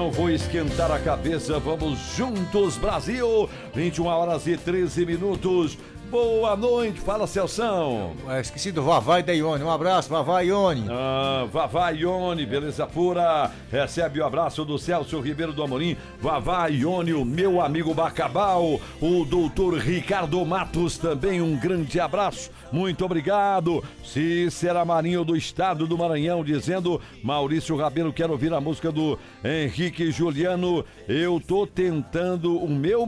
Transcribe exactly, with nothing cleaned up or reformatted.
Não vou esquentar a cabeça, vamos juntos, Brasil! vinte e uma horas e treze minutos. Boa noite, fala Celção. É, esqueci do Vavá e da Ione. Um abraço, Vavá e Ione. Ah, Vavá e Ione, beleza pura. Recebe o abraço do Celso Ribeiro do Amorim. Vavá e Ione, o meu amigo Bacabal. O doutor Ricardo Matos também, um grande abraço. Muito obrigado. Cícera Marinho do estado do Maranhão dizendo: Maurício Rabelo, quero ouvir a música do Henrique Juliano. Eu tô tentando o meu